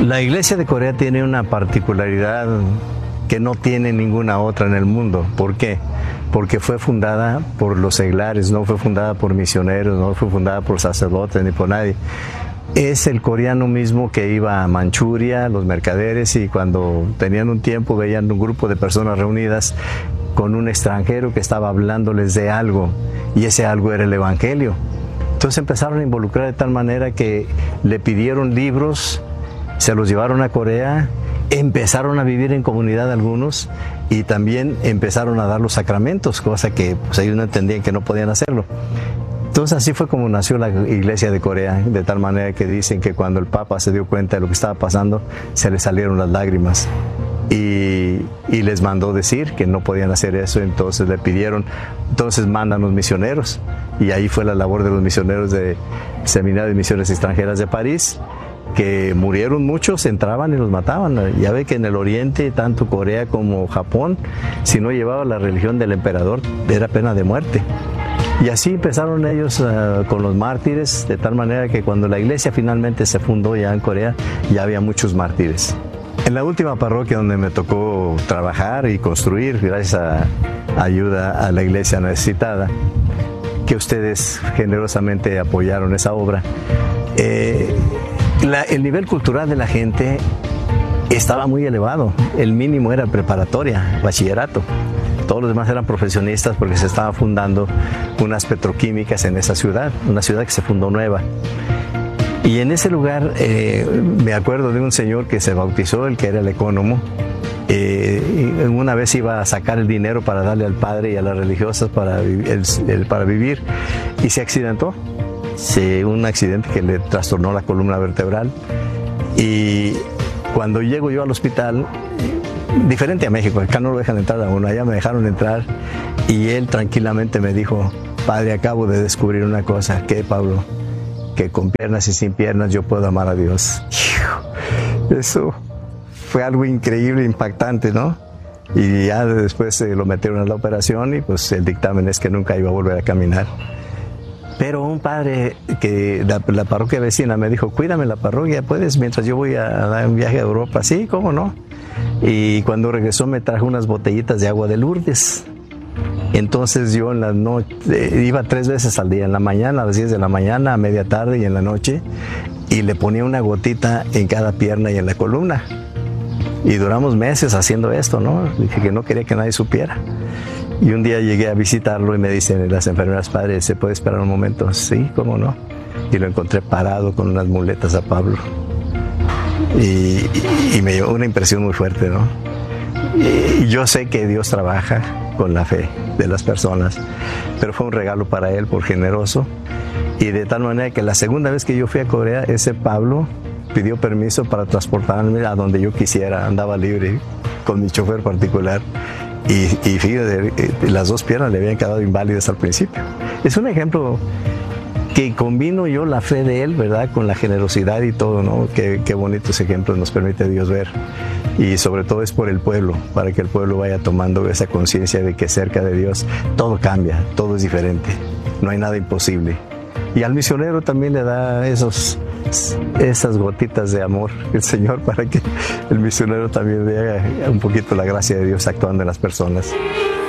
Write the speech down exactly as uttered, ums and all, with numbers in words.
La Iglesia de Corea tiene una particularidad que no tiene ninguna otra en el mundo. ¿Por qué? Porque fue fundada por los seglares, no fue fundada por misioneros, no fue fundada por sacerdotes ni por nadie. Es el coreano mismo que iba a Manchuria, los mercaderes, y cuando tenían un tiempo veían un grupo de personas reunidas con un extranjero que estaba hablándoles de algo, y ese algo era el Evangelio. Entonces empezaron a involucrar de tal manera que le pidieron libros, se los llevaron a Corea, empezaron a vivir en comunidad algunos, y también empezaron a dar los sacramentos, cosa que pues, ellos no entendían que no podían hacerlo. Entonces así fue como nació la Iglesia de Corea, de tal manera que dicen que cuando el Papa se dio cuenta de lo que estaba pasando, se le salieron las lágrimas y, y les mandó decir que no podían hacer eso. Entonces le pidieron, entonces mandan los misioneros, y ahí fue la labor de los misioneros del Seminario de Misiones Extranjeras de París, que murieron muchos, entraban y los mataban. Ya ve que en el Oriente, tanto Corea como Japón, si no llevaba la religión del emperador, era pena de muerte. Y así empezaron ellos uh, con los mártires, de tal manera que cuando la iglesia finalmente se fundó ya en Corea, ya había muchos mártires. En la última parroquia donde me tocó trabajar y construir, gracias a ayuda a la iglesia necesitada, que ustedes generosamente apoyaron esa obra, eh, la, el nivel cultural de la gente estaba muy elevado. El mínimo era preparatoria, bachillerato. Todos los demás eran profesionistas porque se estaban fundando unas petroquímicas en esa ciudad, una ciudad que se fundó nueva. Y en ese lugar eh, me acuerdo de un señor que se bautizó, el que era el ecónomo. Eh, una vez iba a sacar el dinero para darle al padre y a las religiosas para, el, el, para vivir, y se accidentó. Sí, un accidente que le trastornó la columna vertebral. Y cuando llego yo al hospital, diferente a México, acá no lo dejan entrar a uno, allá me dejaron entrar, y él tranquilamente me dijo: padre, acabo de descubrir una cosa. ¿Qué, Pablo? Que con piernas y sin piernas yo puedo amar a Dios. Eso fue algo increíble, impactante, ¿no? Y ya después eh, lo metieron a la operación, y pues el dictamen es que nunca iba a volver a caminar. Pero un padre que la, la parroquia vecina me dijo: cuídame la parroquia, ¿puedes? Mientras yo voy a dar un viaje a Europa. Sí, ¿cómo no? Y cuando regresó me trajo unas botellitas de agua de Lourdes. Entonces yo en la noche, eh, iba tres veces al día, en la mañana, a las diez de la mañana, a media tarde y en la noche, y le ponía una gotita en cada pierna y en la columna. Y duramos meses haciendo esto, ¿no? Dije que no quería que nadie supiera. Y un día llegué a visitarlo y me dicen las enfermeras: padre, ¿se puede esperar un momento? Sí, ¿cómo no? Y lo encontré parado con unas muletas a Pablo. Y, y, y me dio una impresión muy fuerte, ¿no? Y yo sé que Dios trabaja con la fe de las personas, pero fue un regalo para él por generoso. Y de tal manera que la segunda vez que yo fui a Corea, ese Pablo pidió permiso para transportarme a donde yo quisiera. Andaba libre con mi chofer particular. Y, y fíjate, las dos piernas le habían quedado inválidas al principio. Es un ejemplo que combino yo la fe de él, ¿verdad?, con la generosidad y todo, ¿no? Qué, qué bonitos ejemplos nos permite Dios ver. Y sobre todo es por el pueblo, para que el pueblo vaya tomando esa conciencia de que cerca de Dios todo cambia, todo es diferente, no hay nada imposible. Y al misionero también le da esos, esas gotitas de amor el Señor, para que el misionero también vea un poquito la gracia de Dios actuando en las personas.